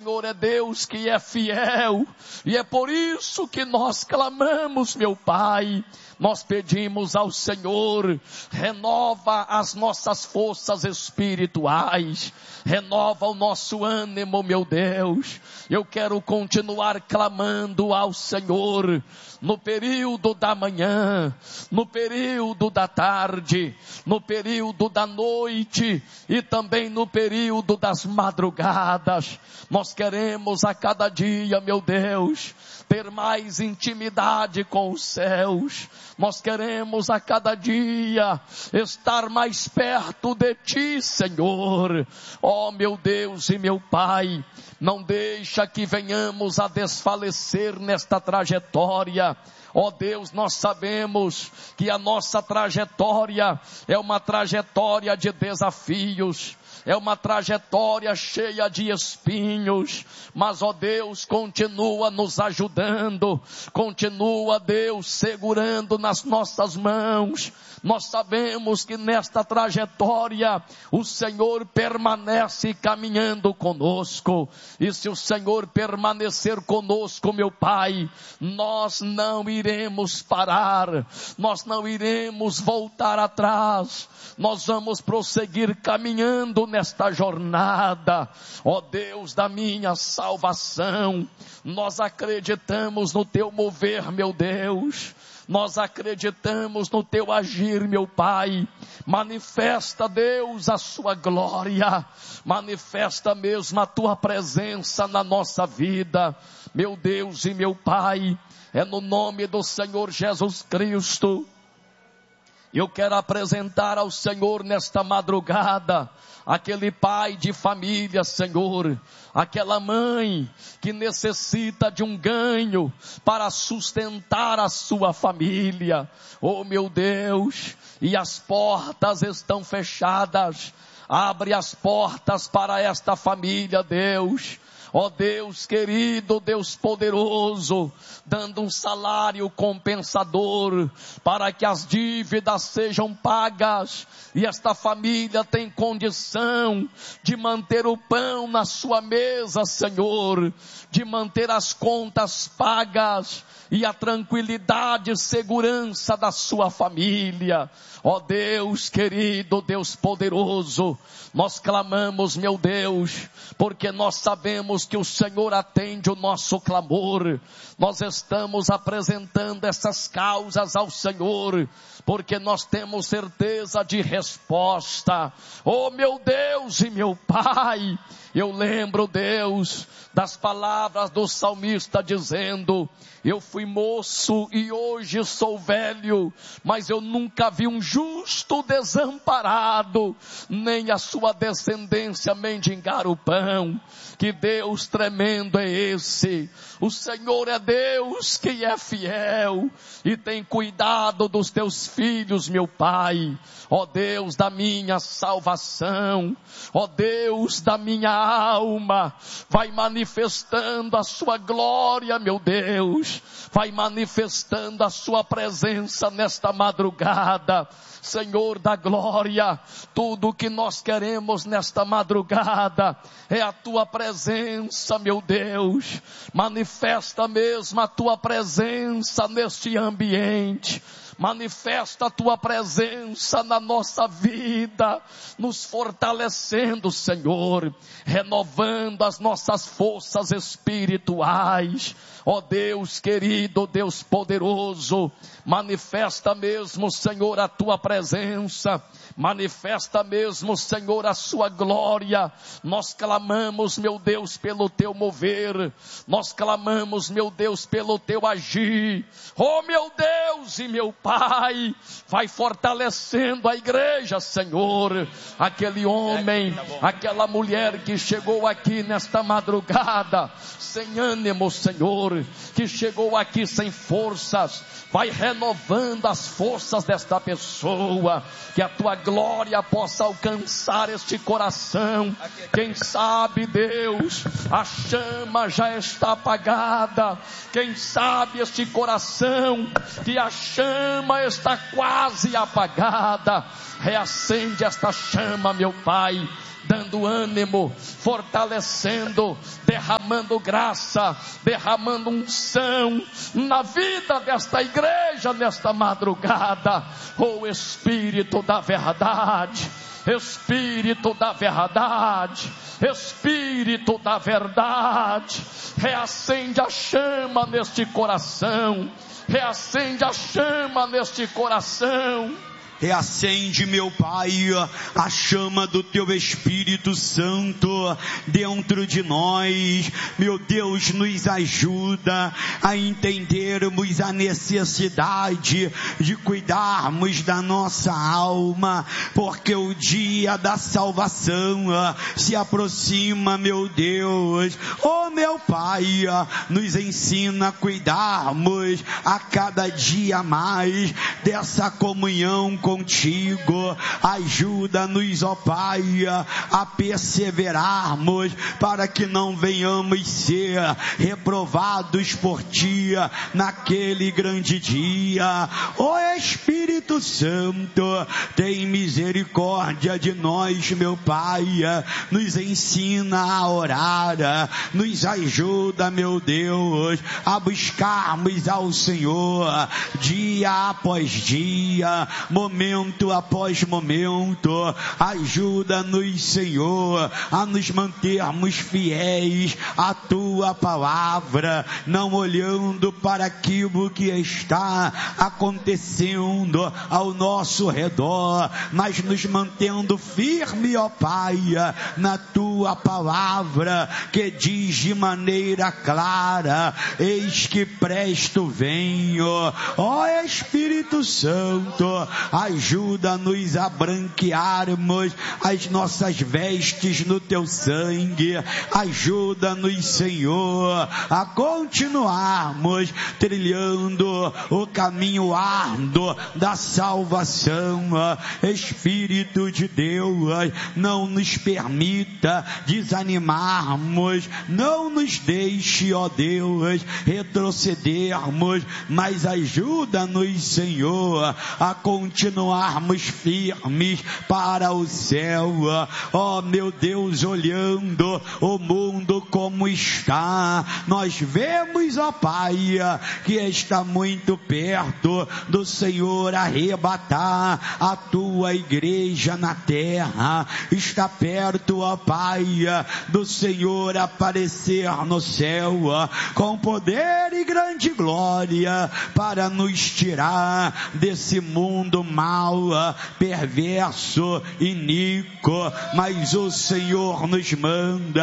Senhor é Deus que é fiel, e é por isso que nós clamamos, meu Pai. Nós pedimos ao Senhor, renova as nossas forças espirituais, renova o nosso ânimo, meu Deus. Eu quero continuar clamando ao Senhor, no período da manhã, no período da tarde, no período da noite e também no período das madrugadas. Nós queremos a cada dia, meu Deus, ter mais intimidade com os céus. Nós queremos a cada dia estar mais perto de Ti, Senhor. Ó meu Deus e meu Pai, não deixa que venhamos a desfalecer nesta trajetória. Ó Deus, nós sabemos que a nossa trajetória é uma trajetória de desafios, é uma trajetória cheia de espinhos, mas ó Deus, continua nos ajudando, continua, Deus, segurando nas nossas mãos. Nós sabemos que nesta trajetória o Senhor permanece caminhando conosco, e se o Senhor permanecer conosco, meu Pai, nós não iremos parar, nós não iremos voltar atrás, nós vamos prosseguir caminhando nesta jornada. Ó Deus da minha salvação, nós acreditamos no Teu mover, meu Deus. Nós acreditamos no Teu agir, meu Pai. Manifesta, Deus, a Sua glória. Manifesta mesmo a Tua presença na nossa vida. Meu Deus e meu Pai, é no nome do Senhor Jesus Cristo. Eu quero apresentar ao Senhor nesta madrugada aquele pai de família, Senhor, aquela mãe que necessita de um ganho para sustentar a sua família. Oh meu Deus, e as portas estão fechadas. Abre as portas para esta família, Deus. Ó Deus querido, Deus poderoso, dando um salário compensador para que as dívidas sejam pagas e esta família tem condição de manter o pão na sua mesa, Senhor, de manter as contas pagas e a tranquilidade e segurança da sua família. Ó Deus querido, Deus poderoso, nós clamamos, meu Deus, porque nós sabemos que o Senhor atende o nosso clamor. Nós estamos apresentando essas causas ao Senhor, porque nós temos certeza de resposta. Oh meu Deus e meu Pai, eu lembro, Deus, das palavras do salmista dizendo: eu fui moço e hoje sou velho, mas eu nunca vi um justo desamparado, nem a sua descendência mendigar o pão. Que Deus tremendo é esse? O Senhor é Deus que é fiel e tem cuidado dos teus filhos, meu Pai. Ó Deus da minha salvação, ó Deus da minha alma, vai manifestando a sua glória, meu Deus, vai manifestando a sua presença nesta madrugada. Senhor da glória, tudo o que nós queremos nesta madrugada é a Tua presença, meu Deus. Manifesta mesmo a Tua presença neste ambiente. Manifesta a Tua presença na nossa vida, nos fortalecendo, Senhor, renovando as nossas forças espirituais. Ó Deus querido, Deus poderoso, manifesta mesmo, Senhor, a Tua presença, manifesta mesmo, Senhor, a Sua glória. Nós clamamos, meu Deus, pelo Teu mover, nós clamamos, meu Deus, pelo Teu agir. Oh meu Deus e meu Pai, vai fortalecendo a igreja, Senhor, aquele homem, aquela mulher que chegou aqui nesta madrugada, sem ânimo, Senhor, que chegou aqui sem forças, vai renovando as forças desta pessoa, que a Tua glória possa alcançar este coração. Quem sabe, Deus, a chama já está apagada, quem sabe este coração, que a chama está quase apagada, reacende esta chama, meu Pai, dando ânimo, fortalecendo, derramando graça, derramando unção na vida desta igreja nesta madrugada. Oh Espírito da verdade, Espírito da verdade, Espírito da verdade, reacende a chama neste coração, reacende a chama neste coração. Reacende, meu Pai, a chama do Teu Espírito Santo dentro de nós. Meu Deus, nos ajuda a entendermos a necessidade de cuidarmos da nossa alma, porque o dia da salvação se aproxima, meu Deus. Oh, meu Pai, nos ensina a cuidarmos a cada dia mais dessa comunhão contigo. Ajuda-nos, ó Pai, a perseverarmos para que não venhamos ser reprovados por Ti naquele grande dia. Ó Espírito Santo, tem misericórdia de nós, meu Pai. Nos ensina a orar, nos ajuda, meu Deus, a buscarmos ao Senhor dia após dia, momento após momento. Ajuda-nos, Senhor, a nos mantermos fiéis à Tua palavra, não olhando para aquilo que está acontecendo ao nosso redor, mas nos mantendo firme, ó Pai, na Tua palavra, que diz de maneira clara: eis que presto venho. Ó Espírito Santo, ajuda-nos a branquearmos as nossas vestes no Teu sangue. Ajuda-nos, Senhor, a continuarmos trilhando o caminho árduo da salvação. Espírito de Deus, não nos permita desanimarmos, não nos deixe, ó Deus, retrocedermos, mas ajuda-nos, Senhor, a continuarmos firmes para o céu. Ó meu Deus, olhando o mundo como está, nós vemos, ó Pai, que está muito perto do Senhor arrebatar a Tua igreja na terra. Está perto, ó Pai, do Senhor aparecer no céu com poder e grande glória para nos tirar desse mundo mau, perverso, iníquo. Mas o Senhor nos manda